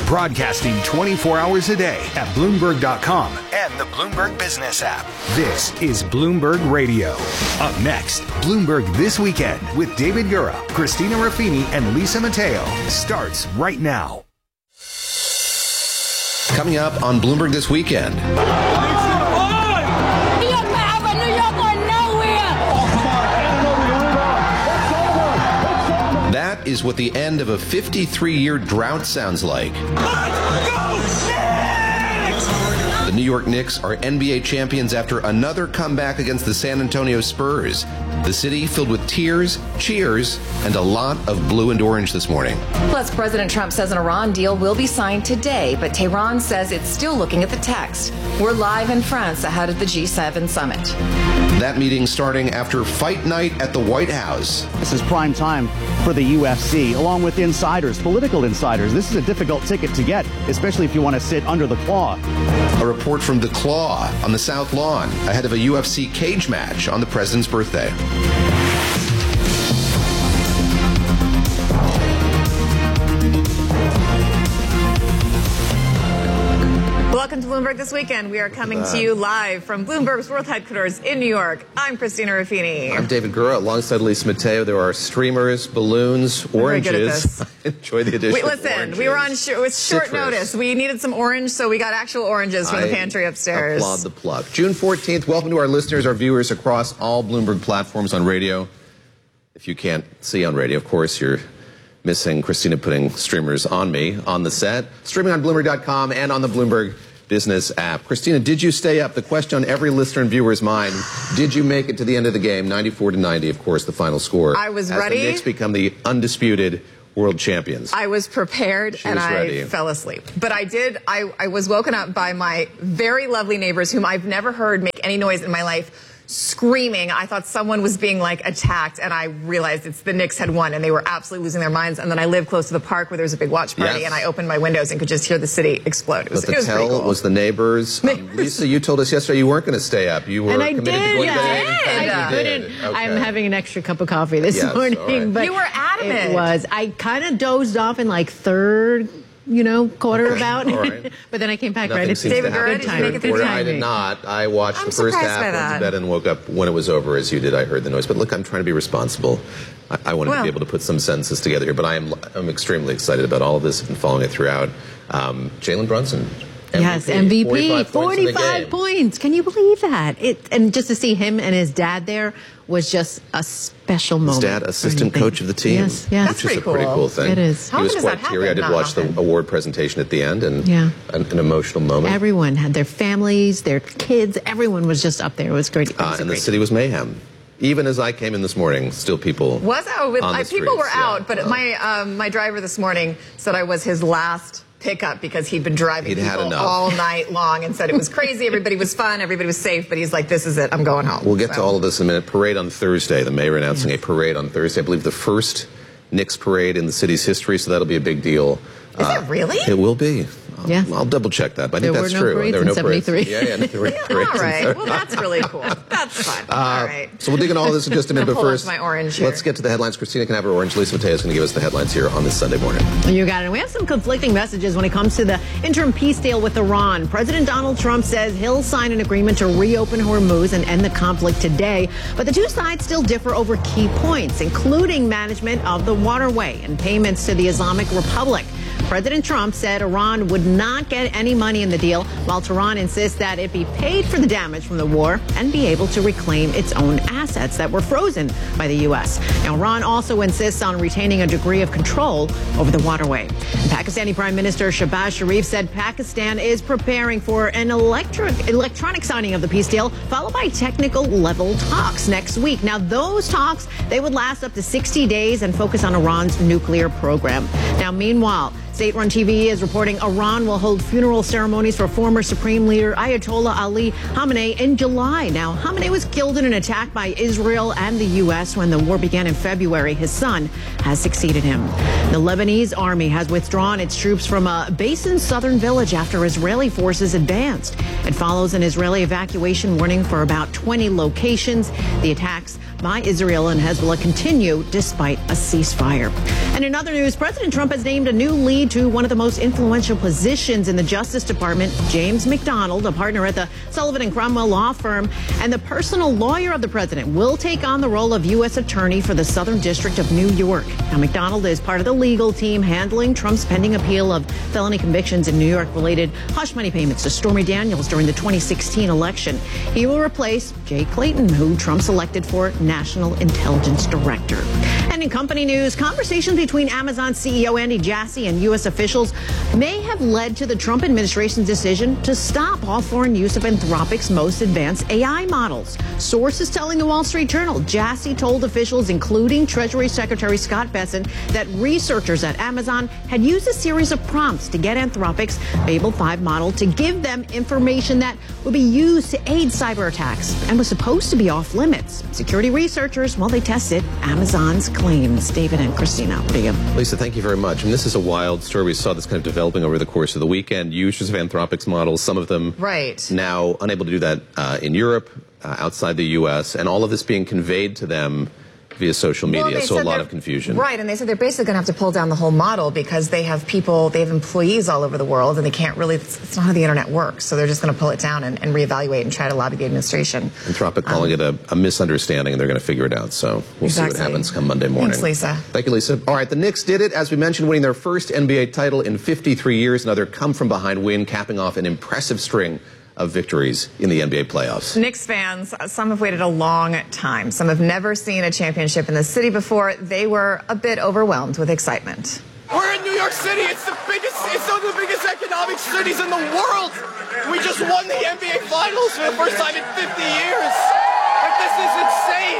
Broadcasting 24 hours a day at Bloomberg.com and the Bloomberg Business app. This is Bloomberg Radio. Up next, Bloomberg This Weekend with David Gura, Christina Ruffini, and Lisa Mateo starts right now. Coming up on Bloomberg This Weekend. That is what the end of a 53-year drought sounds like. The New York Knicks are NBA champions after another comeback against the San Antonio Spurs. The city filled with tears, cheers, and a lot of blue and orange this morning. Plus, President Trump says an Iran deal will be signed today, but Tehran says it's still looking at the text. We're live in France ahead of the G7 summit. That meeting starting after fight night at the White House. This is prime time for the UFC, along with insiders, political insiders. This is a difficult ticket to get, especially if you want to sit under the claw. A report from The Claw on the South Lawn ahead of a UFC cage match on the president's birthday. Welcome to Bloomberg This Weekend. We are coming to you live from Bloomberg's World Headquarters in New York. I'm Christina Ruffini. I'm David Gura. Alongside Lisa Mateo, there are streamers, balloons, oranges. Enjoy the addition. Listen, we were on with short notice. We needed some orange, so we got actual oranges from the pantry upstairs. Applaud the plug. June 14th, welcome to our listeners, our viewers across all Bloomberg platforms on radio. If you can't see on radio, of course, you're missing Christina putting streamers on me on the set. Streaming on Bloomberg.com and on the Bloomberg Business app. Christina, did you stay up? The question on every listener and viewer's mind, did you make it to the end of the game? 94-90, of course, the final score. I was ready. The Knicks become the undisputed world champions. I was prepared and I fell asleep. But I did. I was woken up by my very lovely neighbors, whom I've never heard make any noise in my life, screaming. I thought someone was being attacked, and I realized the Knicks had won, and they were absolutely losing their minds. And then I live close to the park where there was a big watch party, and I opened my windows and could just hear the city explode. It was pretty cool. Was the neighbors. Lisa, you told us yesterday you weren't going to stay up. You were committed to going to bed. I couldn't. Okay. I'm having an extra cup of coffee this morning. Right. But you were adamant. I kind of dozed off in third quarter about. Right. But then I came back right at David Gura, did you make it through I did not. I watched the first half, went to bed, and woke up when it was over, as you did. I heard the noise. But look, I'm trying to be responsible. I wanted to be able to put some sentences together here, but I'm extremely excited about all of this. I've been following it throughout. Jalen Brunson. MVP, yes, MVP, 45 points. Can you believe that? And just to see him and his dad there was just a special moment. His dad, assistant coach of the team. Yes. That's which is a pretty cool thing. It is. He was quite teary. I did watch the award presentation at the end, and an emotional moment. Everyone had their families, their kids. Everyone was just up there. It was great. And the city was mayhem. Even as I came in this morning, still people people were out, but my driver this morning said I was his last pickup because he'd been driving people all night long and said it was crazy. Everybody was fun. Everybody was safe. But he's like, this is it. I'm going home. We'll get to all of this in a minute. Parade on Thursday. The mayor announcing a parade on Thursday. I believe the first Knicks parade in the city's history, so that'll be a big deal. Is it really? It will be. I'll double check that, but I think that's true. There were no parades in 73. There were parades. All right. Well, that's really cool. That's fun. All right. So we'll dig into all of this in just a minute, but first, my orange here. Let's get to the headlines. Christina can have her orange. Lisa Mateo is going to give us the headlines here on this Sunday morning. You got it. We have some conflicting messages when it comes to the interim peace deal with Iran. President Donald Trump says he'll sign an agreement to reopen Hormuz and end the conflict today, but the two sides still differ over key points, including management of the waterway and payments to the Islamic Republic. President Trump said Iran would not get any money in the deal, while Tehran insists that it be paid for the damage from the war and be able to reclaim its own assets that were frozen by the U.S. Now, Iran also insists on retaining a degree of control over the waterway. And Pakistani Prime Minister Shehbaz Sharif said Pakistan is preparing for an electronic signing of the peace deal, followed by technical level talks next week. Now, those talks, they would last up to 60 days and focus on Iran's nuclear program. Now, meanwhile, state-run TV is reporting Iran will hold funeral ceremonies for former Supreme Leader Ayatollah Ali Khamenei in July. Now, Khamenei was killed in an attack by Israel and the U.S. when the war began in February. His son has succeeded him. The Lebanese army has withdrawn its troops from a base in southern village after Israeli forces advanced. It follows an Israeli evacuation warning for about 20 locations. The attacks by Israel and Hezbollah continue despite a ceasefire. And in other news, President Trump has named a new lead nominee to one of the most influential positions in the Justice Department, James McDonald, a partner at the Sullivan and Cromwell law firm and the personal lawyer of the president, will take on the role of U.S. Attorney for the Southern District of New York. Now, McDonald is part of the legal team handling Trump's pending appeal of felony convictions in New York-related hush money payments to Stormy Daniels during the 2016 election. He will replace Jay Clayton, who Trump selected for National Intelligence Director. And in company news, conversations between Amazon CEO Andy Jassy and U.S. officials may have led to the Trump administration's decision to stop all foreign use of Anthropic's most advanced AI models. Sources telling the Wall Street Journal, Jassy told officials, including Treasury Secretary Scott Bessent, that researchers at Amazon had used a series of prompts to get Anthropic's Babel 5 model to give them information that would be used to aid cyber attacks and was supposed to be off limits. Security researchers, well, they tested Amazon's claims. David and Christina, what do you? Lisa, thank you very much. And this is a wild story. We saw this kind of developing over the course of the weekend. Users of Anthropic's models, some of them now unable to do that in Europe, outside the U.S., and all of this being conveyed to them via social media, so a lot of confusion. Right, and they said they're basically going to have to pull down the whole model because they have employees all over the world, and they can't really, it's not how the internet works, so they're just going to pull it down and reevaluate and try to lobby the administration. Anthropic calling it a misunderstanding, and they're going to figure it out, so we'll see what happens come Monday morning. Thanks, Lisa. Thank you, Lisa. All right, the Knicks did it, as we mentioned, winning their first NBA title in 53 years, another come-from-behind win, capping off an impressive string of victories in the NBA playoffs. Knicks fans, some have waited a long time. Some have never seen a championship in the city before. They were a bit overwhelmed with excitement. We're in New York City. It's one of the biggest economic cities in the world. We just won the NBA Finals for the first time in 50 years. Like, this is insane.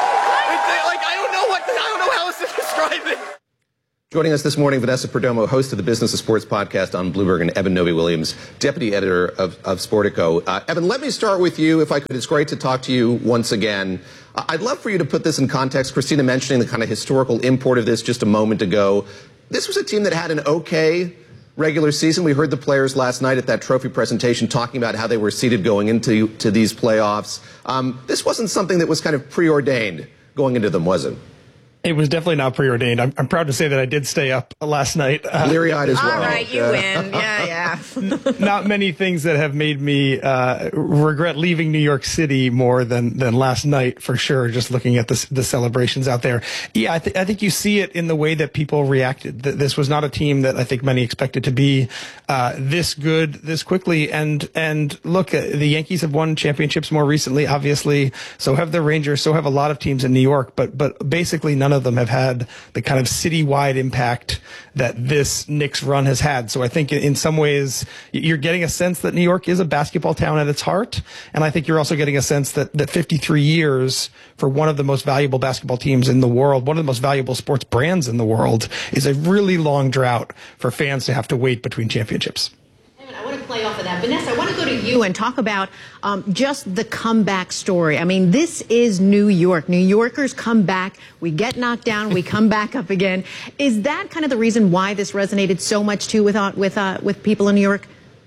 I don't know how else to describe it. Joining us this morning, Vanessa Perdomo, host of the Business of Sports podcast on Bloomberg, and Evan Novi-Williams, deputy editor of Sportico. Evan, let me start with you, if I could. It's great to talk to you once again. I'd love for you to put this in context. Christina mentioning the kind of historical import of this just a moment ago. This was a team that had an okay regular season. We heard the players last night at that trophy presentation talking about how they were seeded going into these playoffs. This wasn't something that was kind of preordained going into them, was it? It was definitely not preordained. I'm proud to say that I did stay up last night. Bleary-eyed as well. All right, you win. Yeah. Not many things that have made me regret leaving New York City more than last night, for sure, just looking at the celebrations out there. Yeah, I think you see it in the way that people reacted. This was not a team that I think many expected to be this good this quickly. And look, the Yankees have won championships more recently, obviously. So have the Rangers. So have a lot of teams in New York. But basically none of them have had the kind of citywide impact that this Knicks run has had. So I think in some ways you're getting a sense that New York is a basketball town at its heart. And I think you're also getting a sense that 53 years for one of the most valuable basketball teams in the world, one of the most valuable sports brands in the world, is a really long drought for fans to have to wait between championships. I want to play off of that. Vanessa, I want to go to you and talk about just the comeback story. I mean, this is New York. New Yorkers come back. We get knocked down. We come back up again. Is that kind of the reason why this resonated so much, too, with people in New York?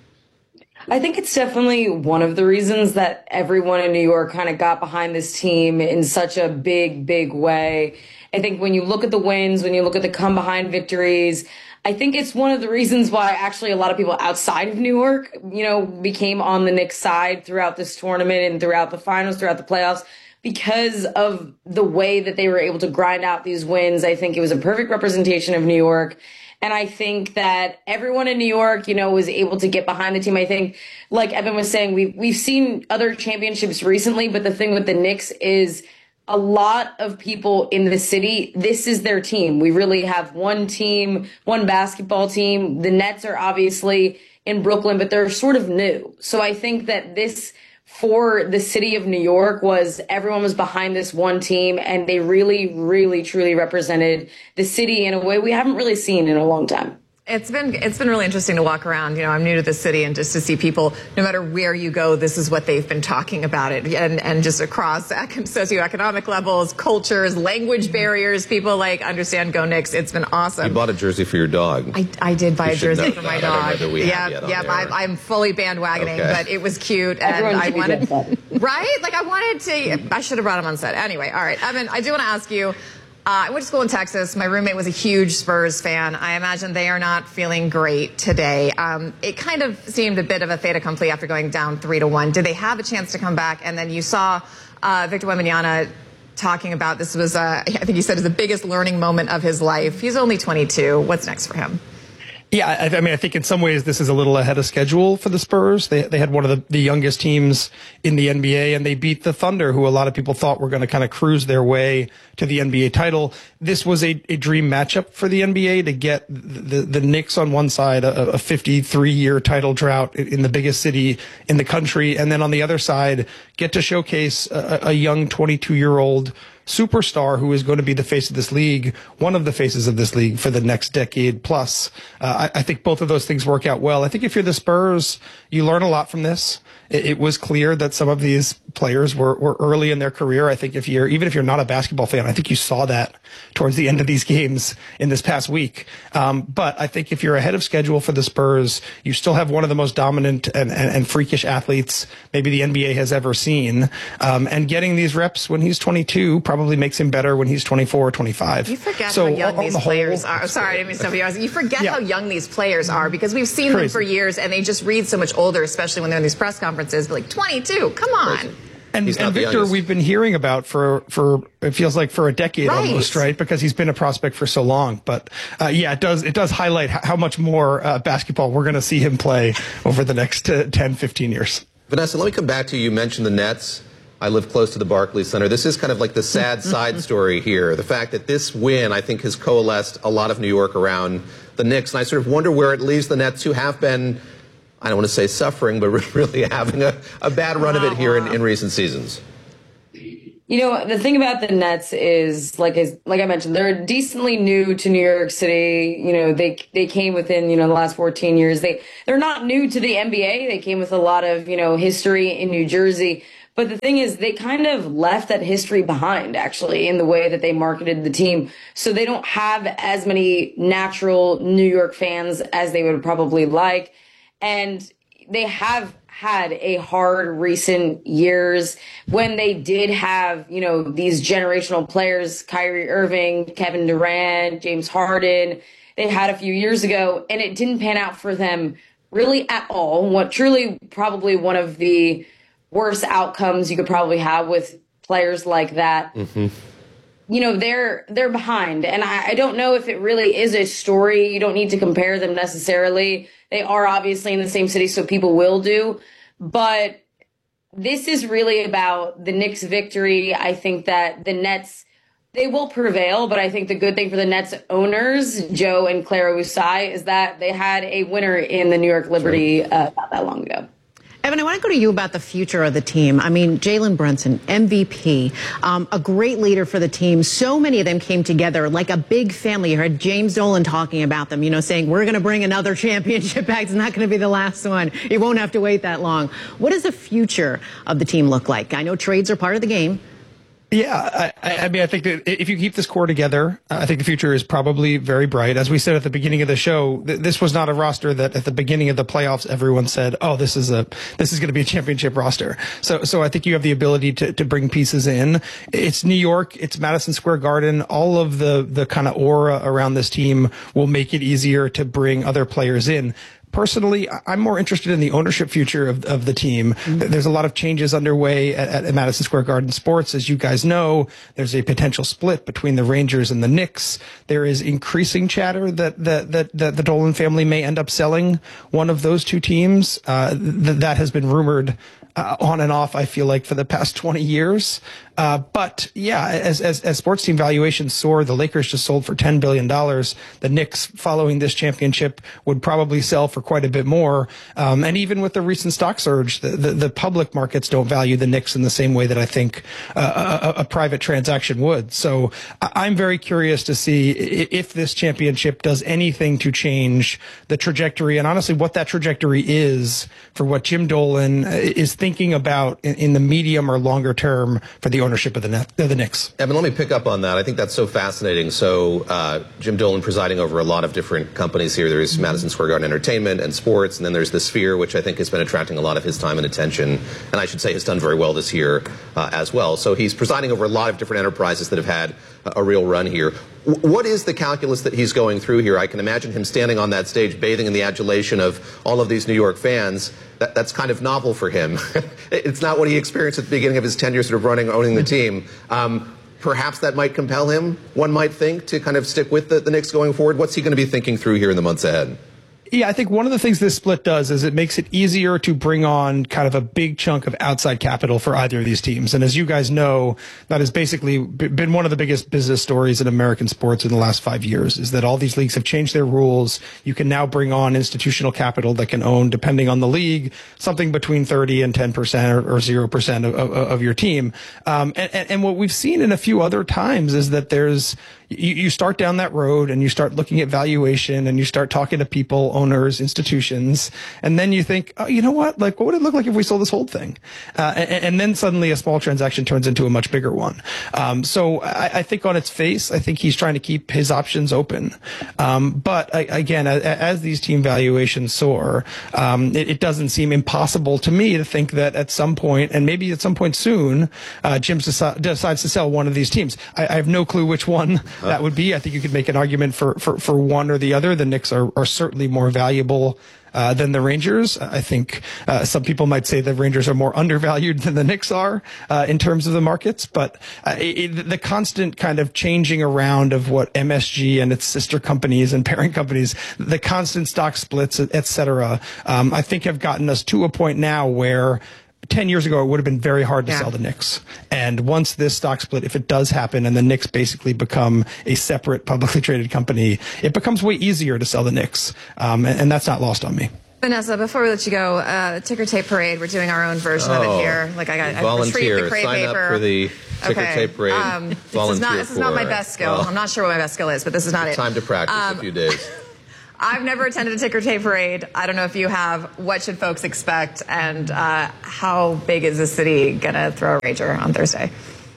I think it's definitely one of the reasons that everyone in New York kind of got behind this team in such a big, big way. I think when you look at the wins, when you look at the come behind victories, I think it's one of the reasons why actually a lot of people outside of New York, became on the Knicks side throughout this tournament and throughout the finals, throughout the playoffs, because of the way that they were able to grind out these wins. I think it was a perfect representation of New York. And I think that everyone in New York, was able to get behind the team. I think, like Evan was saying, we've seen other championships recently, but the thing with the Knicks is a lot of people in the city, this is their team. We really have one team, one basketball team. The Nets are obviously in Brooklyn, but they're sort of new. So I think that this, for the city of New York, was everyone was behind this one team, and they really, really, truly represented the city in a way we haven't really seen in a long time. It's been really interesting to walk around. I'm new to the city, and just to see people, no matter where you go, this is what they've been talking about it, and just across socioeconomic levels, cultures, language barriers, people understand Go Knicks. It's been awesome. You bought a jersey for your dog. I did buy a jersey for my dog. Yeah, I'm fully bandwagoning, but it was cute, and I wanted, right? I should have brought him on set. Anyway, all right, Evan, I do want to ask you. I went to school in Texas. My roommate was a huge Spurs fan. I imagine they are not feeling great today. It kind of seemed a bit of a fait accompli after going down 3-1. Did they have a chance to come back? And then you saw Victor Wembanyama talking about this was, I think he said, is the biggest learning moment of his life. He's only 22. What's next for him? Yeah, I mean, I think in some ways this is a little ahead of schedule for the Spurs. They had one of the youngest teams in the NBA, and they beat the Thunder, who a lot of people thought were going to kind of cruise their way to the NBA title. This was a dream matchup for the NBA to get the Knicks on one side, a 53-year title drought in the biggest city in the country, and then on the other side, get to showcase a young 22-year-old superstar who is going to be the face of this league, one of the faces of this league for the next decade plus. I think both of those things work out well. I think if you're the Spurs, you learn a lot from this. It was clear that some of these players were early in their career. I think even if you're not a basketball fan, I think you saw that towards the end of these games in this past week. But I think if you're ahead of schedule for the Spurs, you still have one of the most dominant and freakish athletes maybe the NBA has ever seen. And getting these reps when he's 22 probably makes him better when he's 24 or 25. You forget how young these players are. Oh, sorry, I didn't mean to stop you. You forget how young these players are because we've seen them for years and they just read so much older, especially when they're in these press conferences. But like 22, come on. And Victor, we've been hearing about for it feels like for a decade almost, right? Because he's been a prospect for so long. But yeah, it does highlight how much more basketball we're going to see him play over the next 10, 15 years. Vanessa, let me come back to you. You mentioned the Nets. I live close to the Barclays Center. This is kind of like the sad side story here. The fact that this win, I think, has coalesced a lot of New York around the Knicks. And I sort of wonder where it leaves the Nets, who have been, I don't want to say suffering, but really having a bad run of it here in recent seasons. You know, the thing about the Nets is, like I mentioned, they're decently new to New York City. You know, they came within, the last 14 years. They're not new to the NBA. They came with a lot of, history in New Jersey. But the thing is, they kind of left that history behind, actually, in the way that they marketed the team. So they don't have as many natural New York fans as they would probably like. And they have had a hard recent years when they did have, these generational players, Kyrie Irving, Kevin Durant, James Harden. They had a few years ago, and it didn't pan out for them really at all. What truly probably one of the worst outcomes you could probably have with players like that. Mm-hmm. They're behind. And I don't know if it really is a story. You don't need to compare them necessarily. They are obviously in the same city, so people will do. But this is really about the Knicks' victory. I think that the Nets, they will prevail, but I think the good thing for the Nets owners, Joe and Clara Usai, is that they had a winner in the New York Liberty not that long ago. Evan, I want to go to you about the future of the team. I mean, Jalen Brunson, MVP, a great leader for the team. So many of them came together like a big family. You heard James Dolan talking about them, saying, we're going to bring another championship back. It's not going to be the last one. You won't have to wait that long. What does the future of the team look like? I know trades are part of the game. Yeah, I mean, I think that if you keep this core together, I think the future is probably very bright. As we said at the beginning of the show, this was not a roster that at the beginning of the playoffs, everyone said, oh, this is going to be a championship roster. So I think you have the ability to bring pieces in. It's New York. It's Madison Square Garden. All of the kind of aura around this team will make it easier to bring other players in. Personally, I'm more interested in the ownership future of the team. Mm-hmm. There's a lot of changes underway at Madison Square Garden Sports. As you guys know, there's a potential split between the Rangers and the Knicks. There is increasing chatter that the Dolan family may end up selling one of those two teams. That has been rumored on and off, I feel like, for the past 20 years. But yeah, as sports team valuations soar, the Lakers just sold for $10 billion. The Knicks, following this championship, would probably sell for quite a bit more. And even with the recent stock surge, the public markets don't value the Knicks in the same way that I think a private transaction would. So I'm very curious to see if this championship does anything to change the trajectory, and honestly what that trajectory is for what Jim Dolan is thinking thinking about in the medium or longer term for the ownership of the Knicks. Evan, let me pick up on that. I think that's so fascinating. So Jim Dolan presiding over a lot of different companies here. There's Madison Square Garden Entertainment and Sports, and then there's the Sphere, which I think has been attracting a lot of his time and attention, and I should say has done very well this year as well. So he's presiding over a lot of different enterprises that have had a real run here. What is the calculus that he's going through here? I can imagine him standing on that stage, bathing in the adulation of all of these New York fans. That's kind of novel for him. It's not what he experienced at the beginning of his tenure sort of owning the team. Perhaps that might compel him, one might think, to kind of stick with the Knicks going forward. What's he going to be thinking through here in the months ahead? Yeah, I think one of the things this split does is it makes it easier to bring on kind of a big chunk of outside capital for either of these teams. And as you guys know, that has basically been one of the biggest business stories in American sports in the last 5 years, is that all these leagues have changed their rules. You can now bring on institutional capital that can own, depending on the league, something between 30 and 10% or 0% of your team. And what we've seen in a few other times is that you start down that road and you start looking at valuation and you start talking to people, owners, institutions, and then you think, oh, you know what? Like, what would it look like if we sold this whole thing? And then suddenly a small transaction turns into a much bigger one. So I think on its face, I think he's trying to keep his options open. But again, as these team valuations soar, it doesn't seem impossible to me to think that at some point, and maybe at some point soon, Jim decides to sell one of these teams. I have no clue which one that would be. I think you could make an argument for one or the other. The Knicks are certainly more valuable than the Rangers. I think some people might say the Rangers are more undervalued than the Knicks are in terms of the markets. But the constant kind of changing around of what MSG and its sister companies and parent companies, the constant stock splits, et cetera, I think have gotten us to a point now where 10 years ago, it would have been very hard to sell the Knicks. And once this stock split, if it does happen and the Knicks basically become a separate publicly traded company, it becomes way easier to sell the Knicks. And that's not lost on me. Vanessa, before we let you go, ticker tape parade, we're doing our own version of it here. Like I volunteer. The crepe Sign paper. up for the ticker tape parade. This is not my best skill. I'm not sure what my best skill is, but this is not it. Time to practice a few days. I've never attended a ticker tape parade. I don't know if you have. What should folks expect? And how big is the city going to throw a rager on Thursday?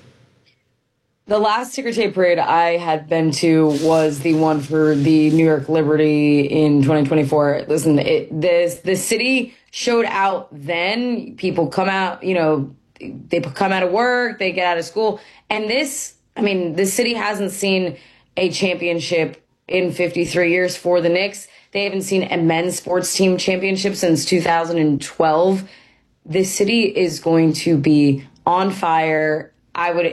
The last ticker tape parade I had been to was the one for the New York Liberty in 2024. Listen, the city showed out then. People come out, they come out of work, they get out of school. And this city hasn't seen a championship in 53 years for the Knicks. They haven't seen a men's sports team championship since 2012. This city is going to be on fire. I would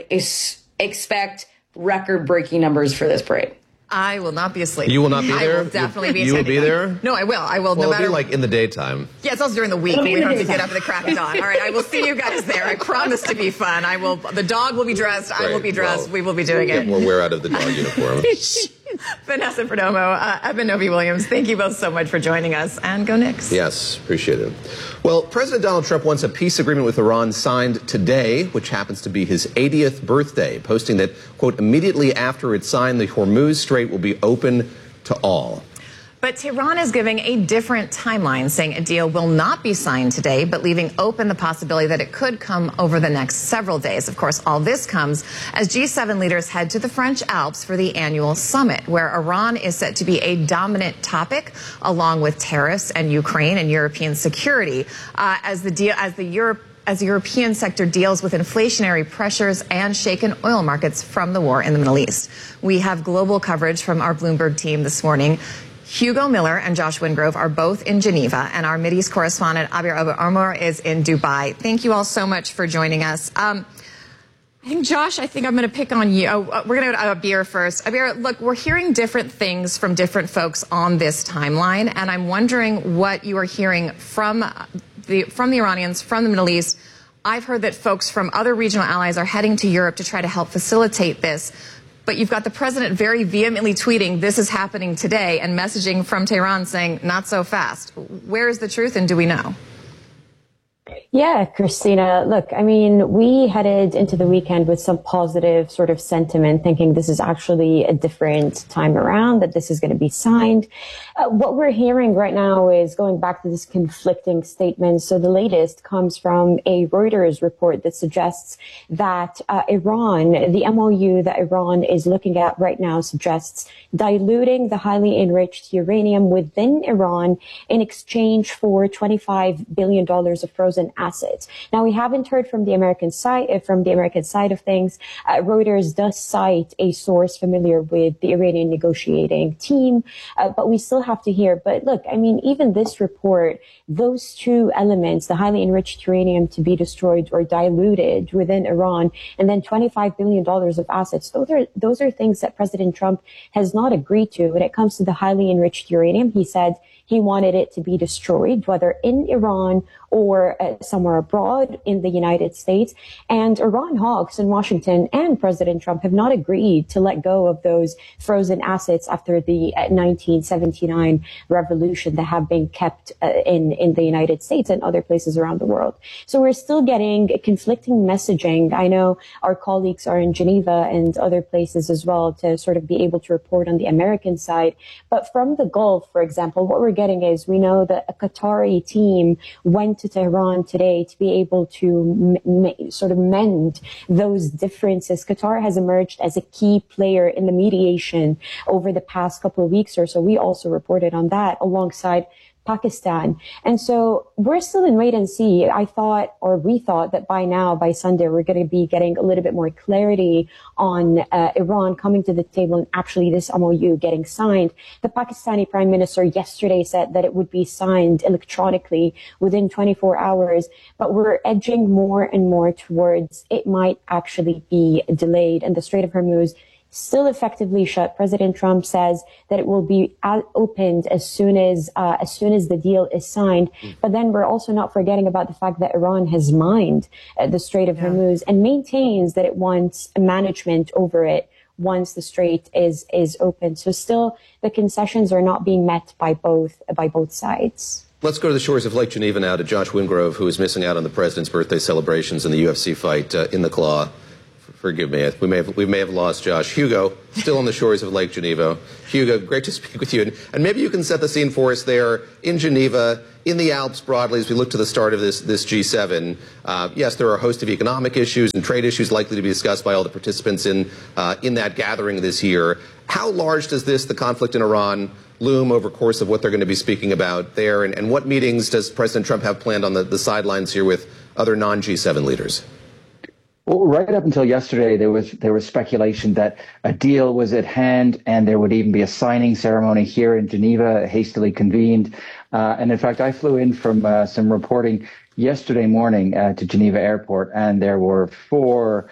expect record-breaking numbers for this parade. I will not be asleep. You will not be there? I will definitely be You will be there? No, I will. Well, no matter. It'll be like in the daytime. Yeah, it's also during the week. We don't have to get up at the crack of dawn. All right, I will see you guys there. I promise to be fun. The dog will be dressed. Great. I will be dressed. Well, we will be doing it. Get more wear out of the dog uniform. Vanessa Perdomo, Evan Novy-Williams, thank you both so much for joining us, and go Knicks. Yes, appreciate it. Well, President Donald Trump wants a peace agreement with Iran signed today, which happens to be his 80th birthday, posting that, quote, immediately after it's signed, the Hormuz Strait will be open to all. But Tehran is giving a different timeline, saying a deal will not be signed today, but leaving open the possibility that it could come over the next several days. Of course, all this comes as G7 leaders head to the French Alps for the annual summit, where Iran is set to be a dominant topic, along with tariffs and Ukraine and European security, as the European sector deals with inflationary pressures and shaken oil markets from the war in the Middle East. We have global coverage from our Bloomberg team this morning. Hugo Miller and Josh Wingrove are both in Geneva, and our Mideast correspondent, Abir Armour, is in Dubai. Thank you all so much for joining us. I think, Josh, I'm going to pick on you. We're going to go to Abir first. Abir, look, we're hearing different things from different folks on this timeline, and I'm wondering what you are hearing from the Iranians, from the Middle East. I've heard that folks from other regional allies are heading to Europe to try to help facilitate this. But you've got the president very vehemently tweeting, this is happening today, and messaging from Tehran saying, not so fast. Where is the truth, and do we know? Yeah, Christina, look, I mean, we headed into the weekend with some positive sort of sentiment, thinking this is actually a different time around, that this is going to be signed. What we're hearing right now is going back to this conflicting statement. So the latest comes from a Reuters report that suggests that Iran, the MOU that Iran is looking at right now, suggests diluting the highly enriched uranium within Iran in exchange for $25 billion of frozen assets. Now, we haven't heard from the American side of things. Reuters does cite a source familiar with the Iranian negotiating team, but we still have to hear. But look, I mean, even this report, those two elements, the highly enriched uranium to be destroyed or diluted within Iran, and then $25 billion of assets, those are things that President Trump has not agreed to. When it comes to the highly enriched uranium, he said he wanted it to be destroyed, whether in Iran or somewhere abroad in the United States. And Iran hawks in Washington and President Trump have not agreed to let go of those frozen assets after the 1979 revolution that have been kept in the United States and other places around the world. So we're still getting conflicting messaging. I know our colleagues are in Geneva and other places as well to sort of be able to report on the American side. But from the Gulf, for example, what we're getting is we know that a Qatari team went to Tehran today to be able to sort of mend those differences. Qatar has emerged as a key player in the mediation over the past couple of weeks or so. We also reported on that alongside Pakistan. And so we're still in wait and see. We thought that by now, by Sunday, we're going to be getting a little bit more clarity on Iran coming to the table and actually this MOU getting signed. The Pakistani Prime Minister yesterday said that it would be signed electronically within 24 hours, but we're edging more and more towards it might actually be delayed. And the Strait of Hormuz still effectively shut. President Trump says that it will be opened as soon as the deal is signed. But then we're also not forgetting about the fact that Iran has mined the Strait of Hormuz and maintains that it wants management over it once the strait is open. So still, the concessions are not being met by both sides. Let's go to the shores of Lake Geneva now to Josh Wingrove, who is missing out on the president's birthday celebrations in the UFC fight in the Claw. Forgive me, we may have lost Josh. Hugo, still on the shores of Lake Geneva. Hugo, great to speak with you. And maybe you can set the scene for us there in Geneva, in the Alps broadly, as we look to the start of this G7. Yes, there are a host of economic issues and trade issues likely to be discussed by all the participants in that gathering this year. How large does the conflict in Iran, loom over the course of what they're going to be speaking about there? And what meetings does President Trump have planned on the sidelines here with other non-G7 leaders? Well, right up until yesterday, there was speculation that a deal was at hand and there would even be a signing ceremony here in Geneva, hastily convened. And in fact, I flew in from some reporting yesterday morning to Geneva Airport, and there were 4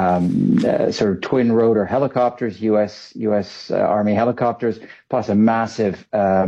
sort of twin rotor helicopters, U.S. Army helicopters, plus a massive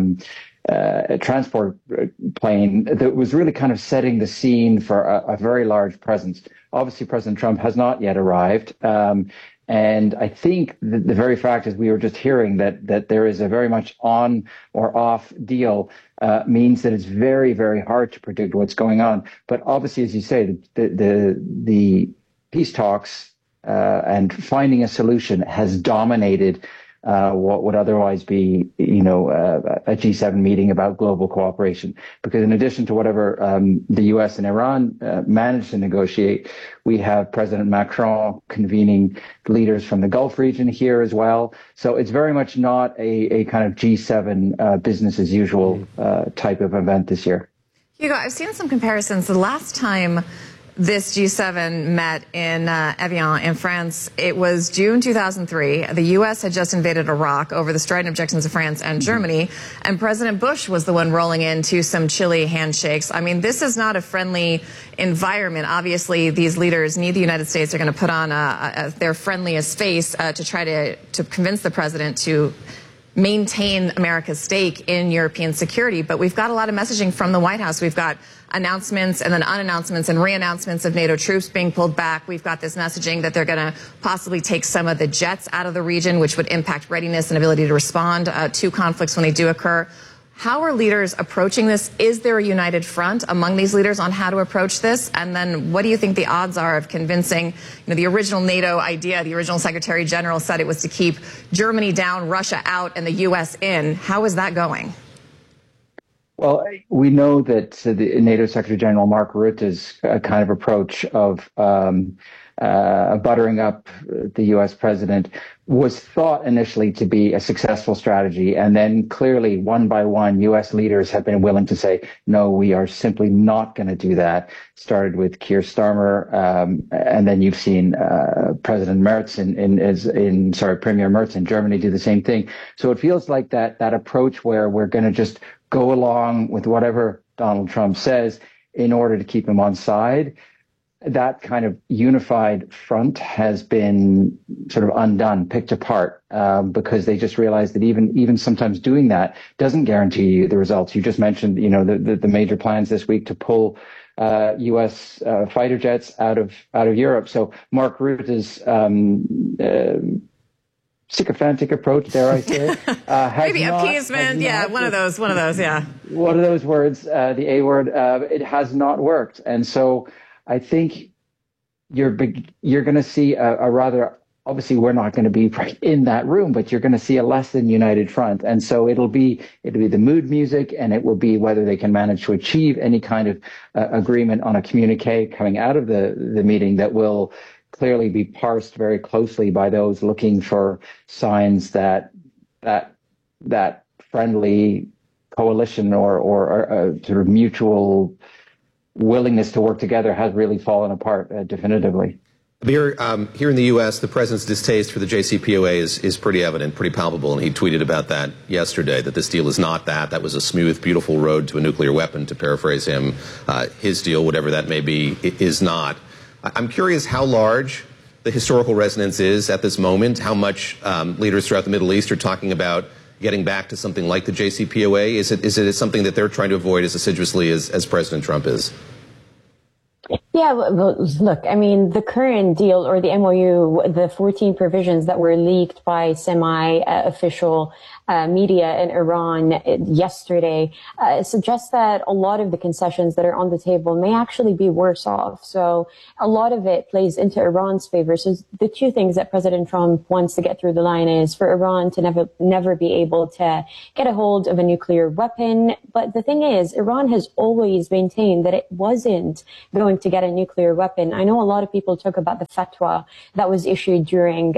transport plane that was really kind of setting the scene for a very large presence. Obviously, President Trump has not yet arrived. And I think the very fact, as we were just hearing, that there is a very much on or off deal means that it's very, very hard to predict what's going on. But obviously, as you say, the peace talks and finding a solution has dominated what would otherwise be, a G7 meeting about global cooperation. Because in addition to whatever the U.S. and Iran managed to negotiate, we have President Macron convening leaders from the Gulf region here as well. So it's very much not a kind of G7 business as usual type of event this year. Hugo, I've seen some comparisons. The last time this G7 met in Evian in France, it was June 2003. The U.S. had just invaded Iraq over the strident objections of France and Germany, and President Bush was the one rolling into some chilly handshakes. I mean, this is not a friendly environment. Obviously, these leaders need the United States. They're going to put on their friendliest face to try to convince the president to maintain America's stake in European security. But we've got a lot of messaging from the White House. We've got announcements and then unannouncements and re-announcements of NATO troops being pulled back. We've got this messaging that they're going to possibly take some of the jets out of the region, which would impact readiness and ability to respond to conflicts when they do occur. How are leaders approaching this? Is there a united front among these leaders on how to approach this? And then what do you think the odds are of convincing, the original NATO idea, the original Secretary General said it was to keep Germany down, Russia out, and the U.S. in. How is that going? Well, we know that the NATO Secretary General Mark Rutte's kind of approach of buttering up the U.S. president was thought initially to be a successful strategy. And then clearly, one by one, U.S. leaders have been willing to say, no, we are simply not going to do that. Started with Keir Starmer, and then you've seen Premier Merz in Germany do the same thing. So it feels like that approach where we're going to just go along with whatever Donald Trump says in order to keep him on side. That kind of unified front has been sort of undone, picked apart, because they just realized that even sometimes doing that doesn't guarantee you the results. You just mentioned, the major plans this week to pull U.S. fighter jets out of Europe. So Mark Rutte's sycophantic approach, dare I say, maybe appeasement, one of those, yeah. One of those words, the A word, it has not worked, and so I think you're going to see a rather, obviously we're not going to be right in that room, but you're going to see a less than united front. And so it'll be the mood music, and it will be whether they can manage to achieve any kind of agreement on a communique coming out of the meeting that will clearly be parsed very closely by those looking for signs that friendly coalition or sort of mutual willingness to work together has really fallen apart definitively. Here in the U.S., the president's distaste for the JCPOA is pretty evident, pretty palpable, and he tweeted about that yesterday, that this deal is not that. That was a smooth, beautiful road to a nuclear weapon, to paraphrase him. His deal, whatever that may be, is not. I'm curious how large the historical resonance is at this moment, how much leaders throughout the Middle East are talking about getting back to something like the JCPOA? Is it something that they're trying to avoid as assiduously as President Trump is? Yeah, well, look, I mean, the current deal or the MOU, the 14 provisions that were leaked by semi-official media in Iran yesterday suggests that a lot of the concessions that are on the table may actually be worse off. So a lot of it plays into Iran's favor. So the two things that President Trump wants to get through the line is for Iran to never be able to get a hold of a nuclear weapon. But the thing is, Iran has always maintained that it wasn't going to get a nuclear weapon. I know a lot of people talk about the fatwa that was issued during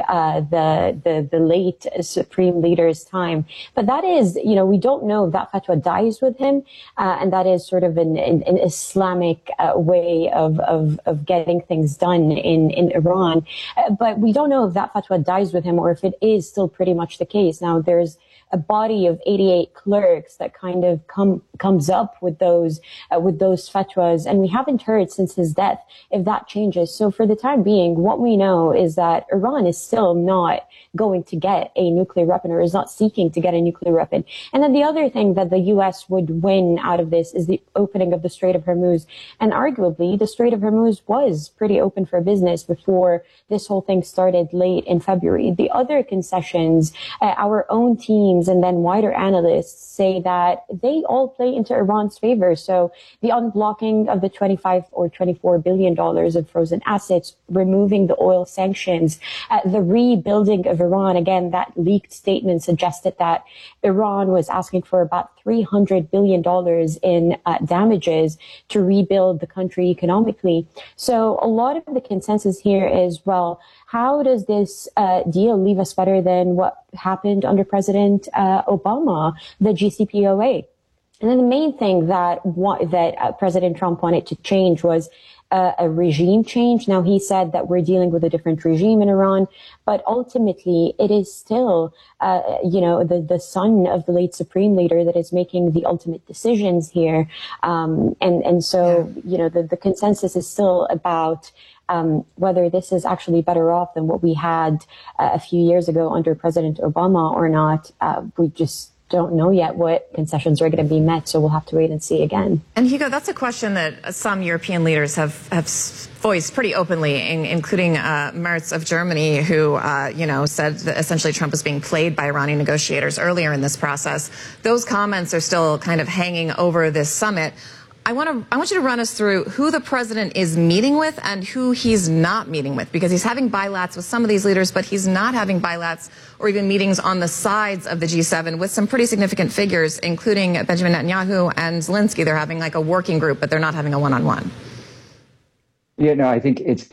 the late Supreme Leader's time. But that is, we don't know if that fatwa dies with him, and that is sort of an Islamic way of getting things done in Iran. But we don't know if that fatwa dies with him or if it is still pretty much the case. Now, there's a body of 88 clerks that kind of comes up with those fatwas, and we haven't heard since his death if that changes. So for the time being, what we know is that Iran is still not going to get a nuclear weapon or is not seeking to get a nuclear weapon. And then the other thing that the U.S. would win out of this is the opening of the Strait of Hormuz. And arguably, the Strait of Hormuz was pretty open for business before this whole thing started late in February. The other concessions, our own teams and then wider analysts say that they all play into Iran's favor. So the unblocking of the $25 or $24 billion of frozen assets, removing the oil sanctions, the rebuilding of Iran. Again, that leaked statement suggested that Iran was asking for about $300 billion in damages to rebuild the country economically. So a lot of the consensus here is, well, how does this deal leave us better than what happened under President Obama, the JCPOA? And then the main thing that President Trump wanted to change was a regime change. Now, he said that we're dealing with a different regime in Iran, but ultimately it is still, the son of the late Supreme Leader that is making the ultimate decisions here. The consensus is still about whether this is actually better off than what we had a few years ago under President Obama or not. We just don't know yet what concessions are going to be met, so we'll have to wait and see again. And Hugo, that's a question that some European leaders have voiced pretty openly, including Merz of Germany, who said that essentially Trump was being played by Iranian negotiators earlier in this process. Those comments are still kind of hanging over this summit. I want you to run us through who the president is meeting with and who he's not meeting with, because he's having bilats with some of these leaders, but he's not having bilats or even meetings on the sides of the G7 with some pretty significant figures, including Benjamin Netanyahu and Zelensky. They're having like a working group, but they're not having a one-on-one. Yeah, no, I think it's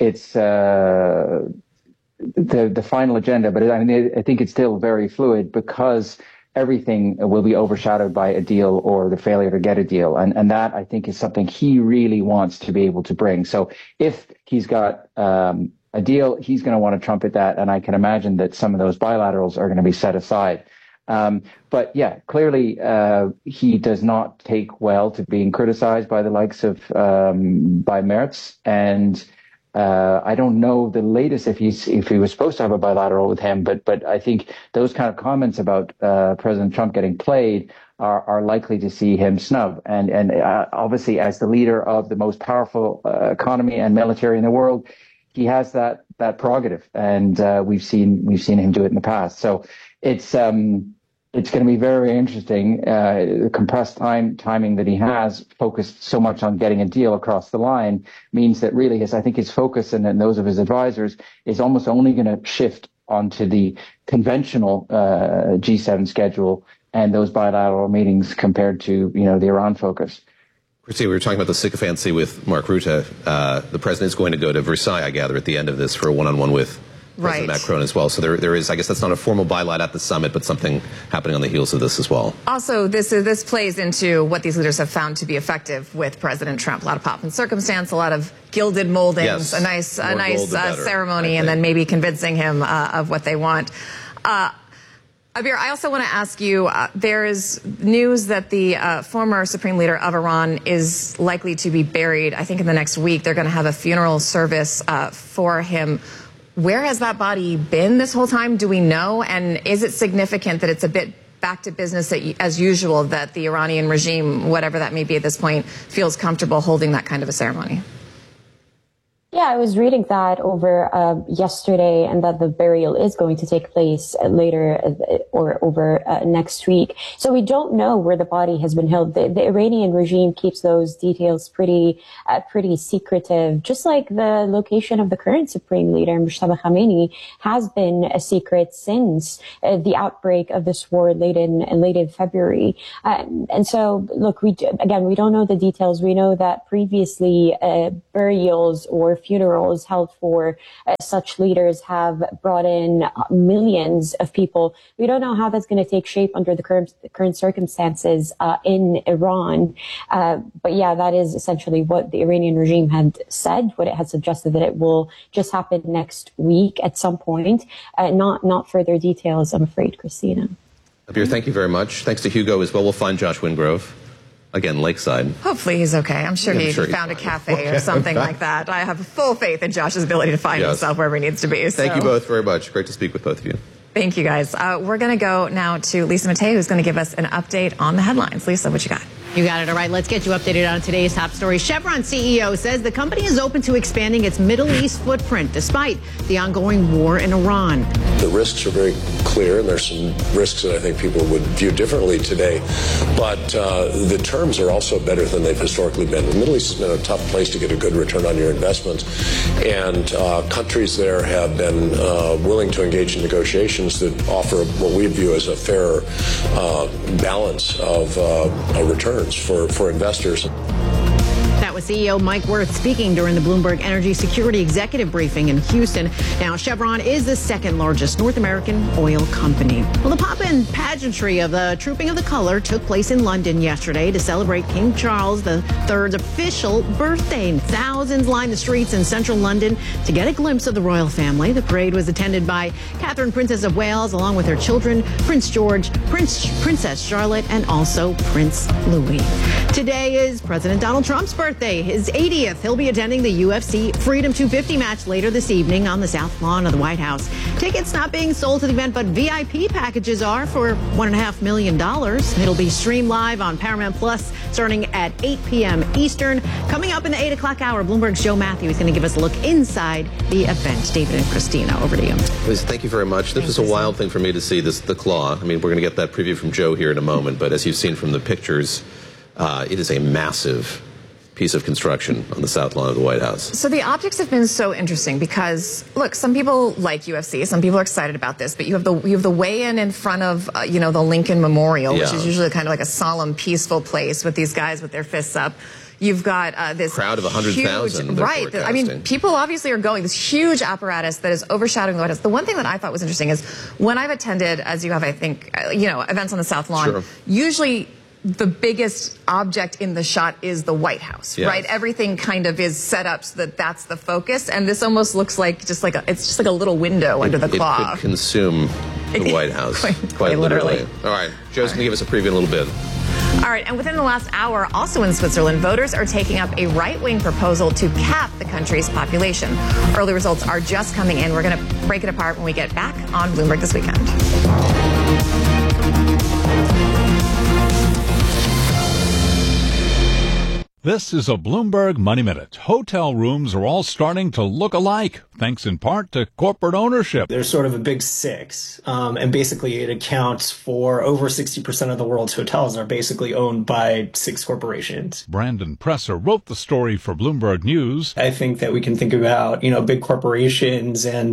the final agenda, but I think it's still very fluid because everything will be overshadowed by a deal or the failure to get a deal. And that, I think, is something he really wants to be able to bring. So if he's got a deal, he's going to want to trumpet that. And I can imagine that some of those bilaterals are going to be set aside. But yeah, clearly he does not take well to being criticized by the likes of by Merz. And I don't know the latest if he was supposed to have a bilateral with him, but I think those kind of comments about President Trump getting played are likely to see him snub. And obviously, as the leader of the most powerful economy and military in the world, he has that prerogative, and we've seen him do it in the past. So it's going to be very interesting. The compressed timing that he has, focused so much on getting a deal across the line, means that really I think his focus and those of his advisors is almost only going to shift onto the conventional G7 schedule and those bilateral meetings compared to the Iran focus. Christy, we were talking about the sycophancy with Mark Rutte. The president is going to go to Versailles, I gather, at the end of this for a one-on-one with President Macron as well. So there is, I guess that's not a formal bilat at the summit, but something happening on the heels of this as well. Also, this plays into what these leaders have found to be effective with President Trump. A lot of pomp and circumstance, a lot of gilded moldings, a nice ceremony, and then maybe convincing him of what they want. Abir, I also want to ask you, there is news that the former supreme leader of Iran is likely to be buried, I think in the next week. They're going to have a funeral service for him. Where has that body been this whole time? Do we know? And is it significant that it's a bit back to business as usual, that the Iranian regime, whatever that may be at this point, feels comfortable holding that kind of a ceremony? Yeah, I was reading that over yesterday, and that the burial is going to take place later or over next week. So we don't know where the body has been held. The Iranian regime keeps those details pretty secretive, just like the location of the current supreme leader, Mojtaba Khamenei, has been a secret since the outbreak of this war late in February. And so, look, we don't know the details. We know that previously burials or funerals held for such leaders have brought in millions of people. We don't know how that's going to take shape under the current circumstances in Iran. But yeah, that is essentially what the Iranian regime had said, what it had suggested, that it will just happen next week at some point. Not further details, I'm afraid, Christina. Abir, thank you very much. Thanks to Hugo as well. We'll find Josh Wingrove. Again, Lakeside. Hopefully he's okay. I'm sure he found a cafe or something like that. I have full faith in Josh's ability to find himself wherever he needs to be. Thank you both very much. Great to speak with both of you. Thank you, guys. We're going to go now to Lisa Matei, who's going to give us an update on the headlines. Lisa, what you got? You got it. All right, let's get you updated on today's top story. Chevron CEO says the company is open to expanding its Middle East footprint despite the ongoing war in Iran. The risks are very clear, and there's some risks that I think people would view differently today. But the terms are also better than they've historically been. The Middle East has been a tough place to get a good return on your investments, and countries there have been willing to engage in negotiations that offer what we view as a fair balance of returns for investors. That was CEO Mike Wirth speaking during the Bloomberg Energy Security Executive Briefing in Houston. Now, Chevron is the second largest North American oil company. Well, the pomp and pageantry of the Trooping of the Colour took place in London yesterday to celebrate King Charles III's official birthday. Thousands lined the streets in central London to get a glimpse of the royal family. The parade was attended by Catherine, Princess of Wales, along with her children, Prince George, Princess Charlotte, and also Prince Louis. Today is President Donald Trump's birthday. birthday, his 80th. He'll be attending the UFC Freedom 250 match later this evening on the South Lawn of the White House. Tickets not being sold to the event, but VIP packages are for $1.5 million. It'll be streamed live on Paramount Plus starting at 8 p.m. Eastern. Coming up in the 8 o'clock hour, Bloomberg's Joe Matthew is going to give us a look inside the event. David and Christina, over to you. Liz, thank you very much. This was a wild thing for me to see, the claw. I mean, we're going to get that preview from Joe here in a moment, but as you've seen from the pictures, it is a massive piece of construction on the South Lawn of the White House. So the optics have been so interesting because, look, some people like UFC, some people are excited about this, but you have the weigh-in in front of, the Lincoln Memorial, which is usually kind of like a solemn, peaceful place with these guys with their fists up. You've got this crowd of 100,000. Right. I mean, people obviously are going. This huge apparatus that is overshadowing the White House. The one thing that I thought was interesting is when I've attended, as you have, I think, events on the South Lawn, usually the biggest object in the shot is the White House, right? Everything kind of is set up so that that's the focus, and this almost looks like it's just like a little window under the claw. It could consume the White House, quite literally. All right, Joe's going to give us a preview in a little bit. All right, and within the last hour, also in Switzerland, voters are taking up a right-wing proposal to cap the country's population. Early results are just coming in. We're going to break it apart when we get back on Bloomberg This Weekend. This is a Bloomberg Money Minute. Hotel rooms are all starting to look alike, thanks in part to corporate ownership. There's sort of a big six, and basically it accounts for over 60% of the world's hotels are basically owned by six corporations. Brandon Presser wrote the story for Bloomberg News. I think that we can think about, big corporations and,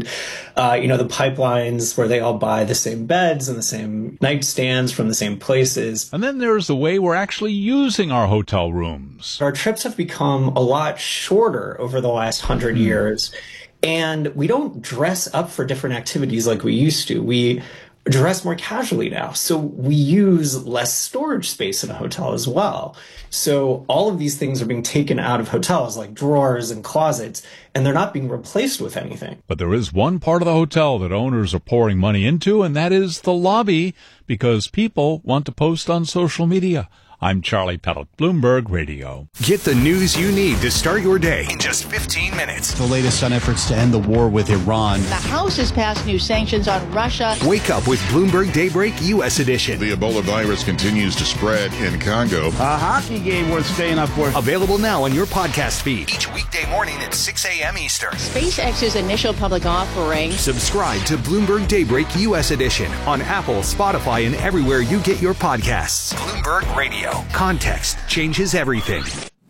the pipelines where they all buy the same beds and the same nightstands from the same places. And then there's the way we're actually using our hotel rooms. Our trips have become a lot shorter over the last 100 years, and we don't dress up for different activities like we used to. We dress more casually now, so we use less storage space in a hotel as well. So all of these things are being taken out of hotels, like drawers and closets, and they're not being replaced with anything. But there is one part of the hotel that owners are pouring money into, and that is the lobby, because people want to post on social media. I'm Charlie Pettit, Bloomberg Radio. Get the news you need to start your day in just 15 minutes. The latest on efforts to end the war with Iran. The House has passed new sanctions on Russia. Wake up with Bloomberg Daybreak U.S. edition. The Ebola virus continues to spread in Congo. A hockey game worth staying up for. Available now on your podcast feed. Each weekday morning at 6 a.m. Eastern. SpaceX's initial public offering. Subscribe to Bloomberg Daybreak U.S. edition on Apple, Spotify, and everywhere you get your podcasts. Bloomberg Radio. Context changes everything.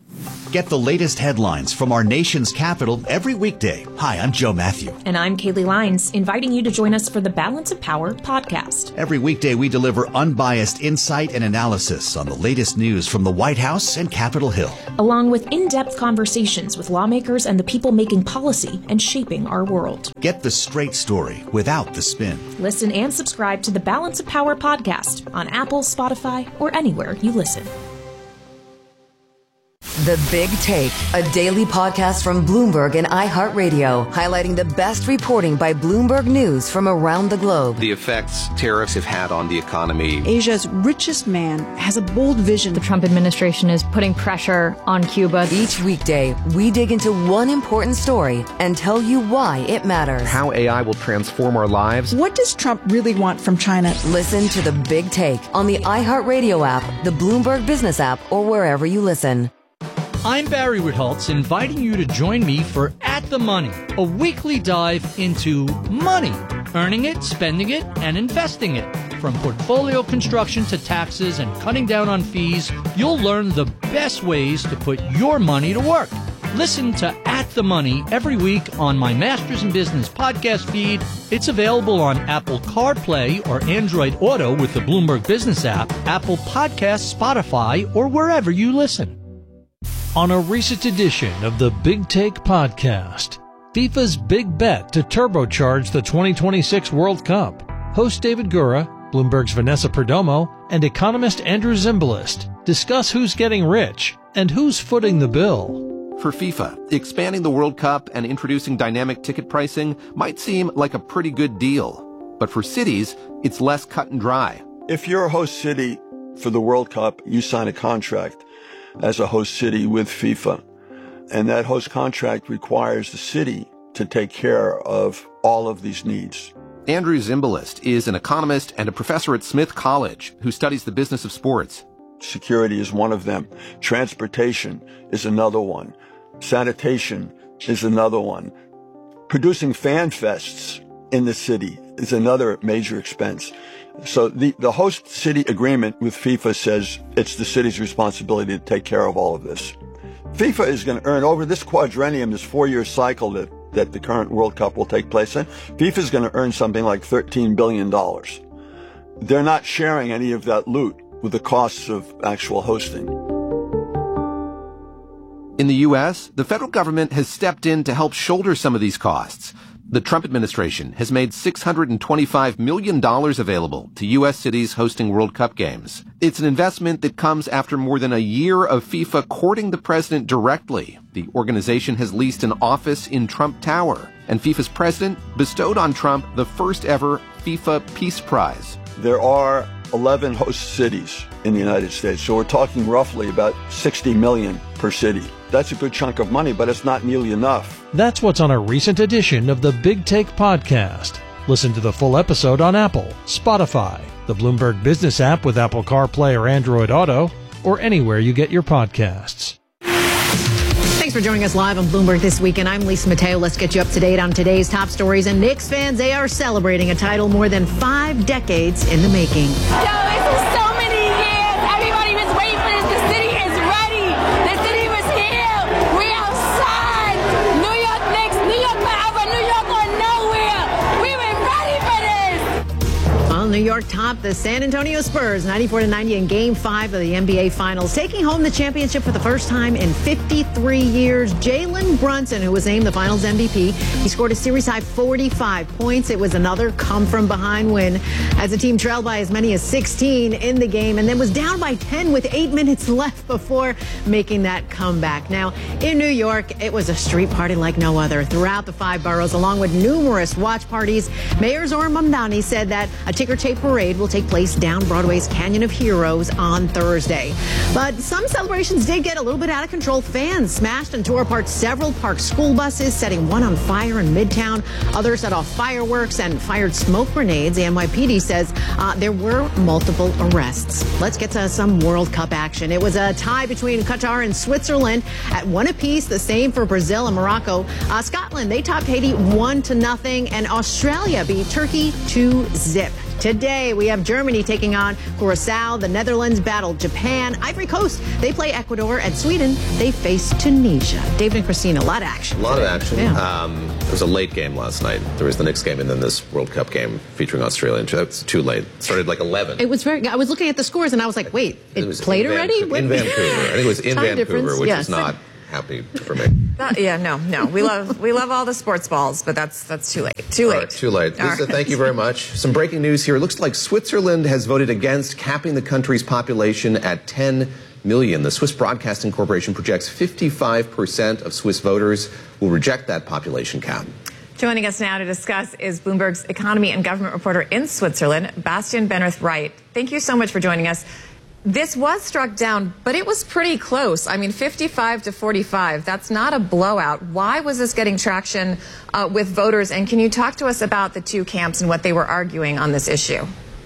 Get the latest headlines from our nation's capital every weekday. Hi, I'm Joe Matthew. And I'm Kaylee Lyons, inviting you to join us for the Balance of Power podcast. Every weekday, we deliver unbiased insight and analysis on the latest news from the White House and Capitol Hill, along with in-depth conversations with lawmakers and the people making policy and shaping our world. Get the straight story without the spin. Listen and subscribe to the Balance of Power podcast on Apple, Spotify, or anywhere you listen. The Big Take, a daily podcast from Bloomberg and iHeartRadio, highlighting the best reporting by Bloomberg News from around the globe. The effects tariffs have had on the economy. Asia's richest man has a bold vision. The Trump administration is putting pressure on Cuba. Each weekday, we dig into one important story and tell you why it matters. How AI will transform our lives. What does Trump really want from China? Listen to The Big Take on the iHeartRadio app, the Bloomberg Business app, or wherever you listen. I'm Barry Ritholtz, inviting you to join me for At the Money, a weekly dive into money, earning it, spending it, and investing it. From portfolio construction to taxes and cutting down on fees, you'll learn the best ways to put your money to work. Listen to At the Money every week on my Masters in Business podcast feed. It's available on Apple CarPlay or Android Auto with the Bloomberg Business app, Apple Podcasts, Spotify, or wherever you listen. On a recent edition of the Big Take podcast, FIFA's big bet to turbocharge the 2026 World Cup. Host David Gura, Bloomberg's Vanessa Perdomo, and economist Andrew Zimbalist discuss who's getting rich and who's footing the bill. For FIFA, expanding the World Cup and introducing dynamic ticket pricing might seem like a pretty good deal. But for cities, it's less cut and dry. If you're a host city for the World Cup, you sign a contract. as a host city with FIFA. And that host contract requires the city to take care of all of these needs. Andrew Zimbalist is an economist and a professor at Smith College who studies the business of sports. Security is one of them. Transportation is another one. Sanitation is another one. Producing fan fests in the city is another major expense. So the host city agreement with FIFA says it's the city's responsibility to take care of all of this. FIFA is going to earn over this quadrennium, this 4-year cycle that the current World Cup will take place in, FIFA is going to earn something like $13 billion. They're not sharing any of that loot with the costs of actual hosting. In the U.S., the federal government has stepped in to help shoulder some of these costs. The Trump administration has made $625 million available to U.S. cities hosting World Cup games. It's an investment that comes after more than a year of FIFA courting the president directly. The organization has leased an office in Trump Tower, and FIFA's president bestowed on Trump the first ever FIFA Peace Prize. There are 11 host cities in the United States, so we're talking roughly about $60 million per city. That's a good chunk of money, but it's not nearly enough. That's what's on a recent edition of the Big Take podcast. Listen to the full episode on Apple, Spotify, the Bloomberg Business app with Apple CarPlay or Android Auto, or anywhere you get your podcasts. Thanks for joining us live on Bloomberg This Weekend. I'm Lisa Mateo. Let's get you up to date on today's top stories. And Knicks fans, they are celebrating a title more than 5 decades in the making. Yo, this is so many years. Everybody was waiting for this. The city is ready. The city was here. We outside. New York Knicks, New York forever, New York or nowhere. We been ready for this. Well, New York topped the San Antonio Spurs 94-90 in Game 5 of the NBA Finals, taking home the championship for the first time in 53 years. Jalen Brunson, who was named the Finals MVP, he scored a series-high 45 points. It was another come-from-behind win as the team trailed by as many as 16 in the game and then was down by 10 with 8 minutes left before making that comeback. Now, in New York, it was a street party like no other throughout the 5 boroughs, along with numerous watch parties. Mayor Zohran Mamdani said that a ticker-tape parade will take place down Broadway's Canyon of Heroes on Thursday. But some celebrations did get a little bit out of control. Fans smashed and tore apart several parked school buses, setting one on fire in Midtown. Others set off fireworks and fired smoke grenades. The NYPD says there were multiple arrests. Let's get to some World Cup action. It was a tie between Qatar and Switzerland at 1 apiece, the same for Brazil and Morocco. Scotland, they topped Haiti 1-0, and Australia beat Turkey 2-0. Today, we have Germany taking on Curacao. The Netherlands battle Japan. Ivory Coast, they play Ecuador. And Sweden, they face Tunisia. David and Christina, a lot of action. A lot of action. Yeah. There was a late game last night. There was the Knicks game and then this World Cup game featuring Australia. It's too late. It started like 11. It was I was looking at the scores and I was like, wait, it played already? In Vancouver. I think it was in Vancouver, difference. which Yes. is not happy for me. No. We love all the sports balls, but that's too late. Too late. Too late. All Lisa, right. thank you very much. Some breaking news here. It looks like Switzerland has voted against capping the country's population at 10 million. The Swiss Broadcasting Corporation projects 55% of Swiss voters will reject that population cap. Joining us now to discuss is Bloomberg's economy and government reporter in Switzerland, Bastian Benrith-Wright. Thank you so much for joining us. This was struck down, but it was pretty close. I mean, 55-45. That's not a blowout. Why was this getting traction with voters? And can you talk to us about the two camps and what they were arguing on this issue?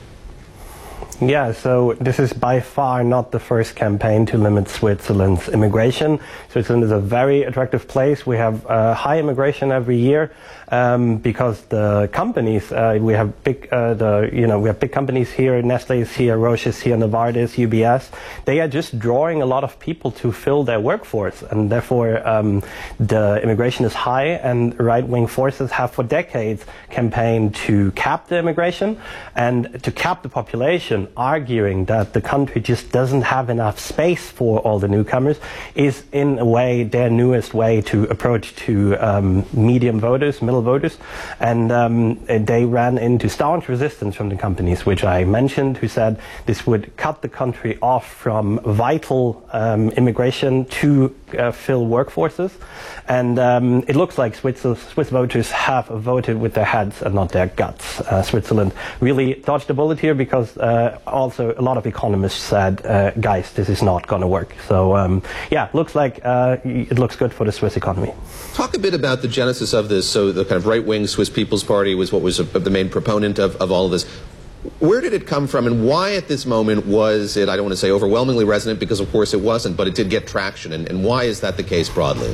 Yeah, so this is by far not the first campaign to limit Switzerland's immigration. Switzerland is a very attractive place. We have high immigration every year because the companies we have big companies here. Nestle is here, Roche is here, Novartis, UBS. They are just drawing a lot of people to fill their workforce, and therefore the immigration is high. And right-wing forces have for decades campaigned to cap the immigration and to cap the population, arguing that the country just doesn't have enough space for all the newcomers, is in a way their newest way to approach to medium voters, middle voters. And they ran into staunch resistance from the companies, which I mentioned, who said this would cut the country off from vital immigration to fill workforces. And it looks like Swiss voters have voted with their heads and not their guts. Switzerland really dodged a bullet here because also a lot of economists said, guys, this is not going to work. So, looks like it looks good for the Swiss economy. Talk a bit about the genesis of this. So the kind of right-wing Swiss People's Party was what was the main proponent of all of this. Where did it come from, and why at this moment was it, I don't want to say overwhelmingly resonant, because of course it wasn't, but it did get traction, and why is that the case broadly?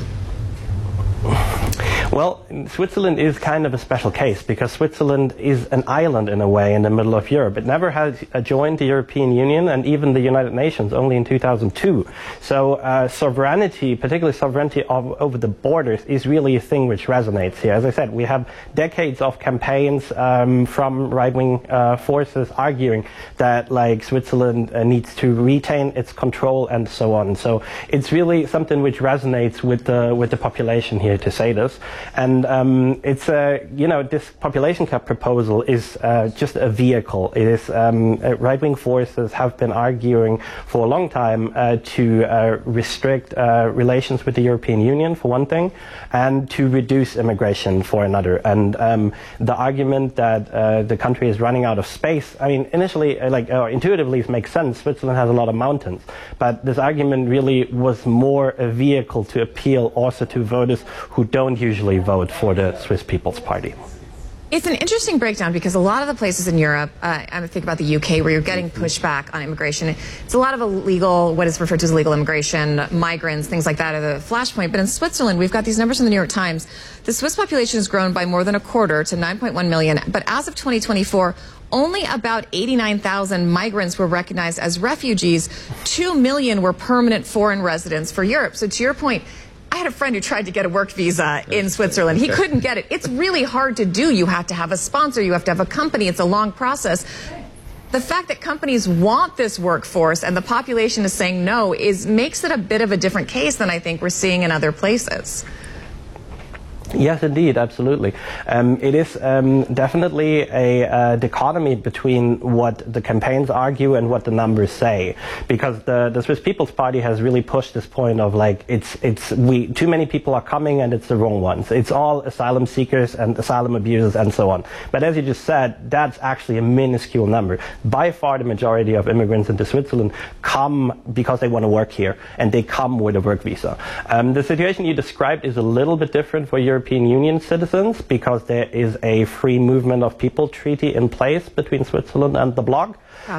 Well, Switzerland is kind of a special case because Switzerland is an island in a way in the middle of Europe. It never has joined the European Union and even the United Nations only in 2002. So sovereignty, particularly sovereignty over the borders, is really a thing which resonates here. As I said, we have decades of campaigns from right-wing forces arguing that like Switzerland needs to retain its control and so on. So it's really something which resonates with the population here to say this. And it's this population cap proposal is just a vehicle. It is right-wing forces have been arguing for a long time to restrict relations with the European Union for one thing, and to reduce immigration for another. And the argument that the country is running out of space, I mean, initially, intuitively, it makes sense. Switzerland has a lot of mountains, but this argument really was more a vehicle to appeal also to voters who don't usually vote for the Swiss People's Party. It's an interesting breakdown because a lot of the places in Europe, I think about the UK, where you're getting pushback on immigration. It's a lot of illegal, what is referred to as illegal immigration, migrants, things like that are the flashpoint. But in Switzerland, we've got these numbers from the New York Times. The Swiss population has grown by more than a quarter to 9.1 million. But as of 2024, only about 89,000 migrants were recognized as refugees. 2 million were permanent foreign residents for Europe. So to your point, I had a friend who tried to get a work visa in Switzerland. He couldn't get it. It's really hard to do. You have to have a sponsor. You have to have a company. It's a long process. The fact that companies want this workforce and the population is saying no makes it a bit of a different case than I think we're seeing in other places. Yes, indeed, absolutely. It is definitely a dichotomy between what the campaigns argue and what the numbers say, because the Swiss People's Party has really pushed this point of like too many people are coming and it's the wrong ones. It's all asylum seekers and asylum abusers and so on. But as you just said, that's actually a minuscule number. By far, the majority of immigrants into Switzerland come because they want to work here, and they come with a work visa. The situation you described is a little bit different for European Union citizens because there is a free movement of people treaty in place between Switzerland and the bloc.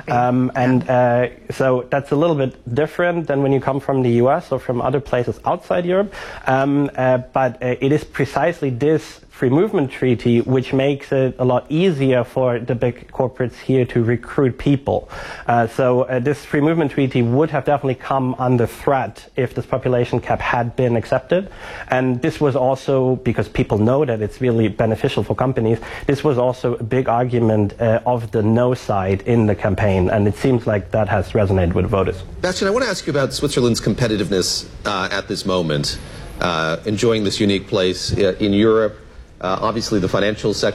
So that's a little bit different than when you come from the US or from other places outside Europe. But it is precisely this free movement treaty which makes it a lot easier for the big corporates here to recruit people. So this free movement treaty would have definitely come under threat if this population cap had been accepted. And this was also, because people know that it's really beneficial for companies, this was also a big argument of the no side in the campaign, and it seems like that has resonated with voters. Bastian, I want to ask you about Switzerland's competitiveness at this moment, enjoying this unique place in Europe. Obviously, the financial sector